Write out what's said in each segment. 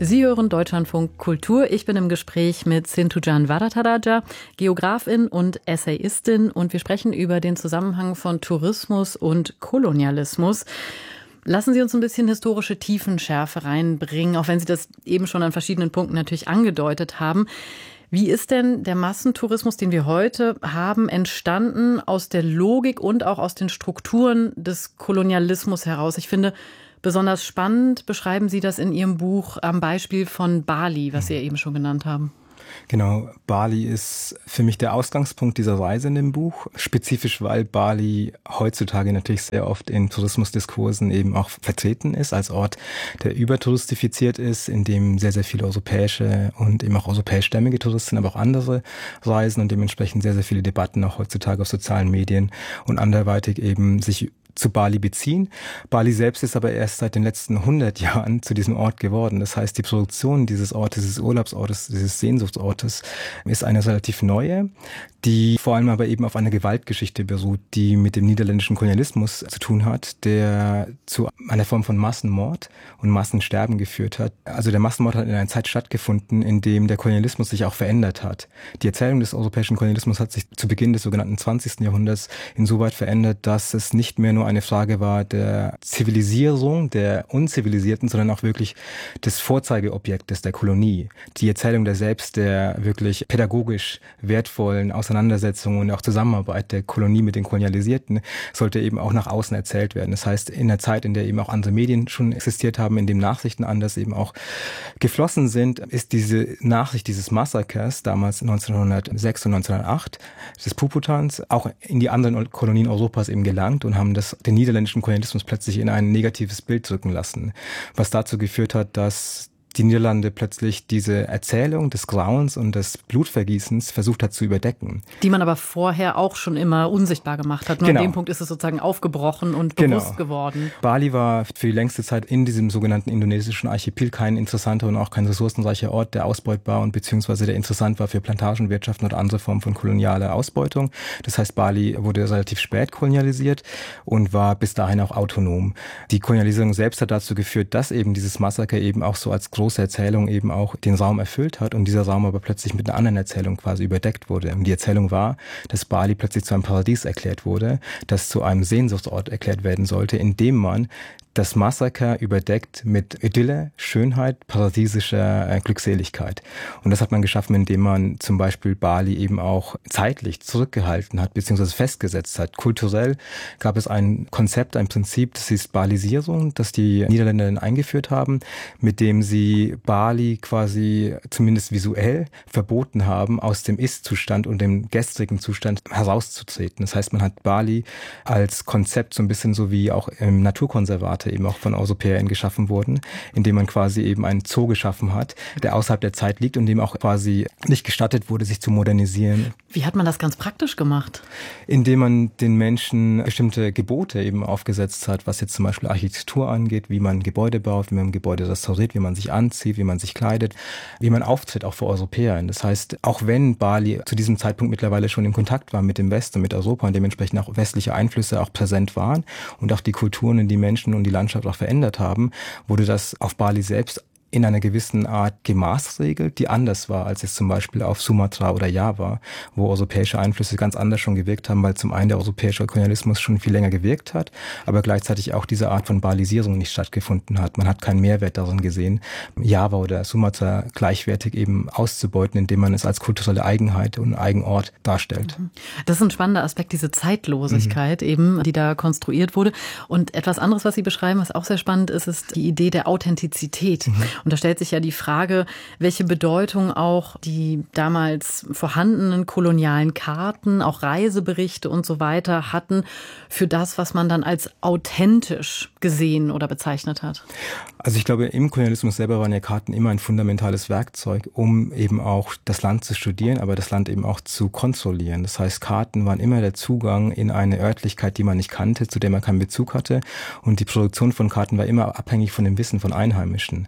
Sie hören Deutschlandfunk Kultur. Ich bin im Gespräch mit Sintujan Varadaraja, Geografin und Essayistin, und wir sprechen über den Zusammenhang von Tourismus und Kolonialismus. Lassen Sie uns ein bisschen historische Tiefenschärfe reinbringen, auch wenn Sie das eben schon an verschiedenen Punkten natürlich angedeutet haben. Wie ist denn der Massentourismus, den wir heute haben, entstanden aus der Logik und auch aus den Strukturen des Kolonialismus heraus? Ich finde, besonders spannend beschreiben Sie das in Ihrem Buch am Beispiel von Bali, was Sie ja eben schon genannt haben. Genau, Bali ist für mich der Ausgangspunkt dieser Reise in dem Buch. Spezifisch, weil Bali heutzutage natürlich sehr oft in Tourismusdiskursen eben auch vertreten ist, als Ort, der übertouristifiziert ist, in dem sehr, sehr viele europäische und eben auch europäischstämmige Touristen, aber auch andere reisen und dementsprechend sehr, sehr viele Debatten auch heutzutage auf sozialen Medien und anderweitig eben sich zu Bali beziehen. Bali selbst ist aber erst seit den letzten 100 Jahren zu diesem Ort geworden. Das heißt, die Produktion dieses Ortes, dieses Urlaubsortes, dieses Sehnsuchtsortes ist eine relativ neue, die vor allem aber eben auf einer Gewaltgeschichte beruht, die mit dem niederländischen Kolonialismus zu tun hat, der zu einer Form von Massenmord und Massensterben geführt hat. Also der Massenmord hat in einer Zeit stattgefunden, in dem der Kolonialismus sich auch verändert hat. Die Erzählung des europäischen Kolonialismus hat sich zu Beginn des sogenannten 20. Jahrhunderts insoweit verändert, dass es nicht mehr nur eine Frage war der Zivilisierung der Unzivilisierten, sondern auch wirklich des Vorzeigeobjektes der Kolonie. Die Erzählung der wirklich pädagogisch wertvollen Auseinandersetzungen und auch Zusammenarbeit der Kolonie mit den Kolonialisierten sollte eben auch nach außen erzählt werden. Das heißt, in der Zeit, in der eben auch andere Medien schon existiert haben, in dem Nachrichten anders eben auch geflossen sind, ist diese Nachricht dieses Massakers damals 1906 und 1908 des Puputans auch in die anderen Kolonien Europas eben gelangt und haben den niederländischen Kolonialismus plötzlich in ein negatives Bild drücken lassen, was dazu geführt hat, dass die Niederlande plötzlich diese Erzählung des Grauens und des Blutvergießens versucht hat zu überdecken. Die man aber vorher auch schon immer unsichtbar gemacht hat. Nur an dem Punkt ist es sozusagen aufgebrochen und bewusst geworden. Bali war für die längste Zeit in diesem sogenannten indonesischen Archipel kein interessanter und auch kein ressourcenreicher Ort, der ausbeutbar und beziehungsweise der interessant war für Plantagenwirtschaften oder andere Formen von kolonialer Ausbeutung. Das heißt, Bali wurde relativ spät kolonialisiert und war bis dahin auch autonom. Die Kolonialisierung selbst hat dazu geführt, dass eben dieses Massaker eben auch so als große Erzählung eben auch den Raum erfüllt hat und dieser Raum aber plötzlich mit einer anderen Erzählung quasi überdeckt wurde. Und die Erzählung war, dass Bali plötzlich zu einem Paradies erklärt wurde, das zu einem Sehnsuchtsort erklärt werden sollte, indem man das Massaker überdeckt mit Idylle, Schönheit, paradiesischer Glückseligkeit. Und das hat man geschaffen, indem man zum Beispiel Bali eben auch zeitlich zurückgehalten hat, beziehungsweise festgesetzt hat. Kulturell gab es ein Konzept, ein Prinzip, das hieß Balisierung, das die Niederländer dann eingeführt haben, mit dem sie Bali quasi zumindest visuell verboten haben, aus dem Ist-Zustand und dem gestrigen Zustand herauszutreten. Das heißt, man hat Bali als Konzept so ein bisschen so wie auch im Naturkonservat eben auch von EuropäerInnen geschaffen wurden, indem man quasi eben einen Zoo geschaffen hat, der außerhalb der Zeit liegt und dem auch quasi nicht gestattet wurde, sich zu modernisieren. Wie hat man das ganz praktisch gemacht? Indem man den Menschen bestimmte Gebote eben aufgesetzt hat, was jetzt zum Beispiel Architektur angeht, wie man Gebäude baut, wie man Gebäude restauriert, wie man sich anzieht, wie man sich kleidet, wie man auftritt, auch vor EuropäerInnen. Das heißt, auch wenn Bali zu diesem Zeitpunkt mittlerweile schon in Kontakt war mit dem Westen, mit Europa und dementsprechend auch westliche Einflüsse auch präsent waren und auch die Kulturen und die Menschen und die Landschaft auch verändert haben, wurde das auf Bali selbst in einer gewissen Art gemaßregelt, die anders war als es zum Beispiel auf Sumatra oder Java, wo europäische Einflüsse ganz anders schon gewirkt haben, weil zum einen der europäische Kolonialismus schon viel länger gewirkt hat, aber gleichzeitig auch diese Art von Balisierung nicht stattgefunden hat. Man hat keinen Mehrwert darin gesehen, Java oder Sumatra gleichwertig eben auszubeuten, indem man es als kulturelle Eigenheit und Eigenort darstellt. Das ist ein spannender Aspekt, diese Zeitlosigkeit eben, die da konstruiert wurde. Und etwas anderes, was Sie beschreiben, was auch sehr spannend ist, ist die Idee der Authentizität. Und da stellt sich ja die Frage, welche Bedeutung auch die damals vorhandenen kolonialen Karten, auch Reiseberichte und so weiter hatten für das, was man dann als authentisch gesehen oder bezeichnet hat. Also ich glaube, im Kolonialismus selber waren ja Karten immer ein fundamentales Werkzeug, um eben auch das Land zu studieren, aber das Land eben auch zu kontrollieren. Das heißt, Karten waren immer der Zugang in eine Örtlichkeit, die man nicht kannte, zu der man keinen Bezug hatte. Und die Produktion von Karten war immer abhängig von dem Wissen von Einheimischen.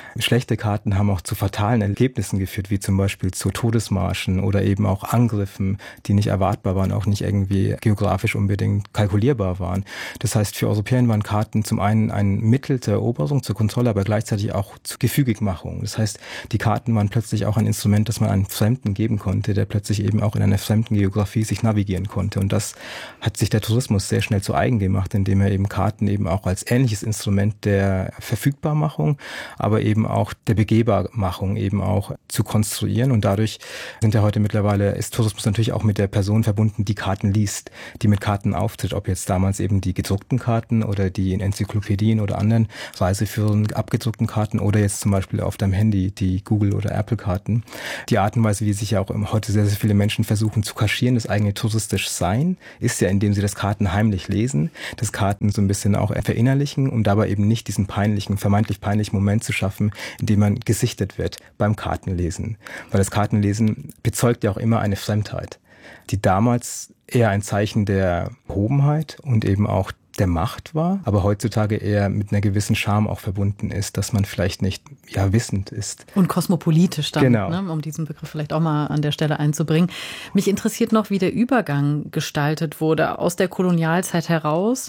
Schlechte Karten haben auch zu fatalen Ergebnissen geführt, wie zum Beispiel zu Todesmarschen oder eben auch Angriffen, die nicht erwartbar waren, auch nicht irgendwie geografisch unbedingt kalkulierbar waren. Das heißt, für Europäer waren Karten zum einen ein Mittel zur Eroberung, zur Kontrolle, aber gleichzeitig auch zur Gefügigmachung. Das heißt, die Karten waren plötzlich auch ein Instrument, das man einem Fremden geben konnte, der plötzlich eben auch in einer fremden Geografie sich navigieren konnte. Und das hat sich der Tourismus sehr schnell zu eigen gemacht, indem er eben Karten eben auch als ähnliches Instrument der Verfügbarmachung, aber eben auch der Begehbarmachung eben auch zu konstruieren. Und dadurch sind ja heute mittlerweile, ist Tourismus natürlich auch mit der Person verbunden, die Karten liest, die mit Karten auftritt, ob jetzt damals eben die gedruckten Karten oder die in Enzyklopädien oder anderen Reiseführern abgedruckten Karten oder jetzt zum Beispiel auf deinem Handy die Google- oder Apple-Karten. Die Art und Weise, wie sich ja auch heute sehr, sehr viele Menschen versuchen zu kaschieren, das eigene touristisch Sein, ist ja, indem sie das Karten heimlich lesen, das Karten so ein bisschen auch verinnerlichen, um dabei eben nicht diesen peinlichen, vermeintlich peinlichen Moment zu schaffen, in dem man gesichtet wird beim Kartenlesen. Weil das Kartenlesen bezeugt ja auch immer eine Fremdheit, die damals eher ein Zeichen der Hohenheit und eben auch der Macht war, aber heutzutage eher mit einer gewissen Scham auch verbunden ist, dass man vielleicht nicht wissend ist. Und kosmopolitisch dann, genau. Um diesen Begriff vielleicht auch mal an der Stelle einzubringen. Mich interessiert noch, wie der Übergang gestaltet wurde aus der Kolonialzeit heraus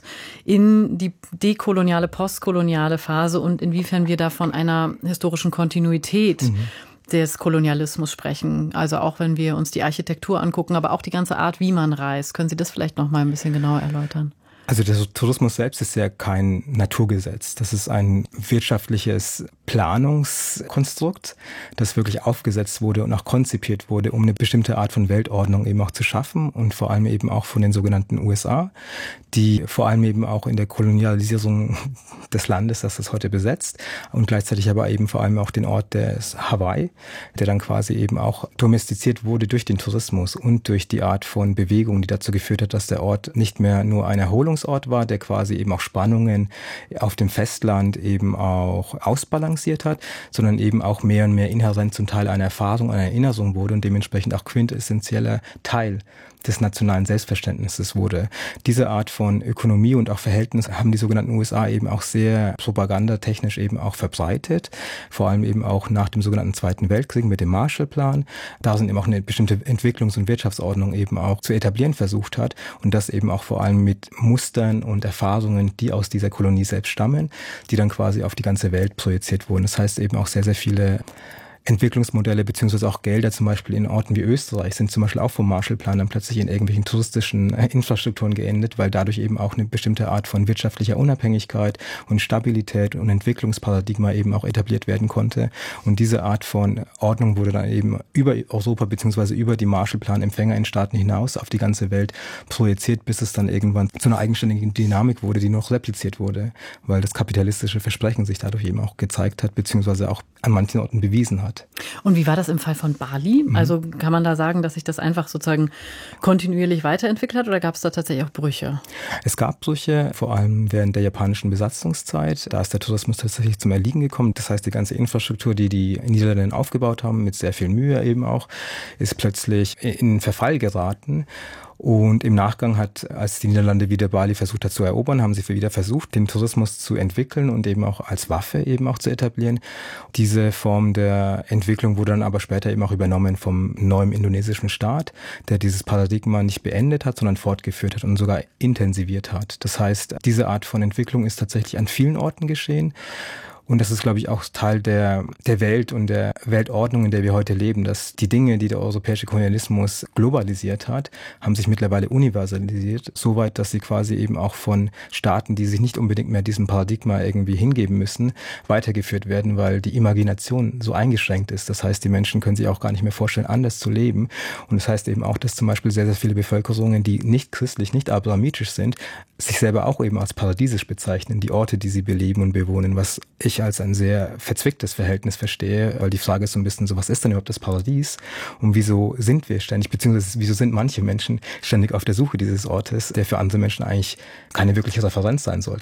in die dekoloniale, postkoloniale Phase und inwiefern wir da von einer historischen Kontinuität des Kolonialismus sprechen. Also auch wenn wir uns die Architektur angucken, aber auch die ganze Art, wie man reist. Können Sie das vielleicht noch mal ein bisschen genauer erläutern? Also der Tourismus selbst ist ja kein Naturgesetz. Das ist ein wirtschaftliches Planungskonstrukt, das wirklich aufgesetzt wurde und auch konzipiert wurde, um eine bestimmte Art von Weltordnung eben auch zu schaffen und vor allem eben auch von den sogenannten USA, die vor allem eben auch in der Kolonialisierung des Landes, das das heute besetzt und gleichzeitig aber eben vor allem auch den Ort des Hawaii, der dann quasi eben auch domestiziert wurde durch den Tourismus und durch die Art von Bewegung, die dazu geführt hat, dass der Ort nicht mehr nur ein Erholungsort war, der quasi eben auch Spannungen auf dem Festland eben auch ausbalanciert hat, sondern eben auch mehr und mehr inhärent zum Teil einer Erfahrung, einer Erinnerung wurde und dementsprechend auch quintessentieller Teil des nationalen Selbstverständnisses wurde. Diese Art von Ökonomie und auch Verhältnis haben die sogenannten USA eben auch sehr propagandatechnisch eben auch verbreitet, vor allem eben auch nach dem sogenannten Zweiten Weltkrieg mit dem Marshallplan. Da sind eben auch eine bestimmte Entwicklungs- und Wirtschaftsordnung eben auch zu etablieren versucht hat und das eben auch vor allem mit Mustern und Erfahrungen, die aus dieser Kolonie selbst stammen, die dann quasi auf die ganze Welt projiziert wurden. Das heißt eben auch sehr, sehr viele Entwicklungsmodelle beziehungsweise auch Gelder zum Beispiel in Orten wie Österreich sind zum Beispiel auch vom Marshallplan dann plötzlich in irgendwelchen touristischen Infrastrukturen geendet, weil dadurch eben auch eine bestimmte Art von wirtschaftlicher Unabhängigkeit und Stabilität und Entwicklungsparadigma eben auch etabliert werden konnte. Und diese Art von Ordnung wurde dann eben über Europa beziehungsweise über die Marshallplan-Empfänger in Staaten hinaus auf die ganze Welt projiziert, bis es dann irgendwann zu einer eigenständigen Dynamik wurde, die noch repliziert wurde, weil das kapitalistische Versprechen sich dadurch eben auch gezeigt hat, beziehungsweise auch an manchen Orten bewiesen hat. Und wie war das im Fall von Bali? Also kann man da sagen, dass sich das einfach sozusagen kontinuierlich weiterentwickelt hat oder gab es da tatsächlich auch Brüche? Es gab Brüche, vor allem während der japanischen Besatzungszeit. Da ist der Tourismus tatsächlich zum Erliegen gekommen. Das heißt, die ganze Infrastruktur, die die Niederländer aufgebaut haben, mit sehr viel Mühe eben auch, ist plötzlich in Verfall geraten. Und im Nachgang als die Niederlande wieder Bali versucht hat zu erobern, haben sie wieder versucht, den Tourismus zu entwickeln und eben auch als Waffe eben auch zu etablieren. Diese Form der Entwicklung wurde dann aber später eben auch übernommen vom neuen indonesischen Staat, der dieses Paradigma nicht beendet hat, sondern fortgeführt hat und sogar intensiviert hat. Das heißt, diese Art von Entwicklung ist tatsächlich an vielen Orten geschehen. Und das ist, glaube ich, auch Teil der Welt und der Weltordnung, in der wir heute leben, dass die Dinge, die der europäische Kolonialismus globalisiert hat, haben sich mittlerweile universalisiert, soweit, dass sie quasi eben auch von Staaten, die sich nicht unbedingt mehr diesem Paradigma irgendwie hingeben müssen, weitergeführt werden, weil die Imagination so eingeschränkt ist. Das heißt, die Menschen können sich auch gar nicht mehr vorstellen, anders zu leben. Und das heißt eben auch, dass zum Beispiel sehr, sehr viele Bevölkerungen, die nicht christlich, nicht abrahamitisch sind, sich selber auch eben als paradiesisch bezeichnen, die Orte, die sie beleben und bewohnen, was ich als ein sehr verzwicktes Verhältnis verstehe, weil die Frage ist so ein bisschen so, was ist denn überhaupt das Paradies und wieso sind wir ständig, beziehungsweise wieso sind manche Menschen ständig auf der Suche dieses Ortes, der für andere Menschen eigentlich keine wirkliche Referenz sein sollte.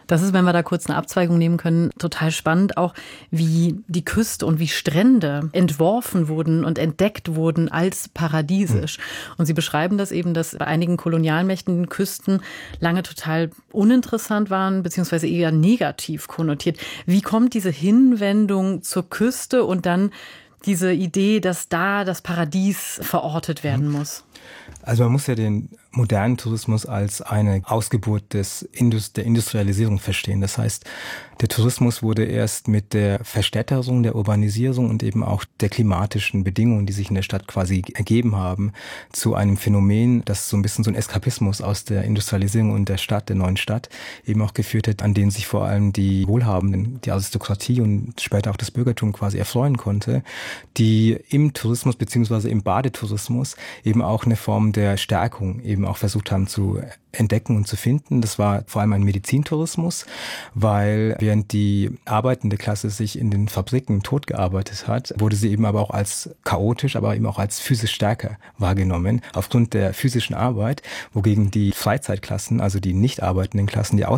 Das ist, wenn wir da kurz eine Abzweigung nehmen können, total spannend, auch wie die Küste und wie Strände entworfen wurden und entdeckt wurden als paradiesisch. Und Sie beschreiben das eben, dass bei einigen Kolonialmächten Küsten lange total uninteressant waren, beziehungsweise eher negativ konnotiert. Wie kommt diese Hinwendung zur Küste und dann diese Idee, dass da das Paradies verortet werden muss? Also man muss ja den modernen Tourismus als eine Ausgeburt der Industrialisierung verstehen. Das heißt, der Tourismus wurde erst mit der Verstädterung, der Urbanisierung und eben auch der klimatischen Bedingungen, die sich in der Stadt quasi ergeben haben, zu einem Phänomen, das so ein bisschen so ein Eskapismus aus der Industrialisierung und der Stadt, der neuen Stadt, eben auch geführt hat, an denen sich vor allem die Wohlhabenden, die Aristokratie und später auch das Bürgertum quasi erfreuen konnte, die im Tourismus beziehungsweise im Badetourismus eben auch eine Form der Stärkung eben auch versucht haben zu entdecken und zu finden. Das war vor allem ein Medizintourismus, weil während die arbeitende Klasse sich in den Fabriken totgearbeitet hat, wurde sie eben aber auch als chaotisch, aber eben auch als physisch stärker wahrgenommen, aufgrund der physischen Arbeit, wogegen die Freizeitklassen, also die nicht arbeitenden Klassen, die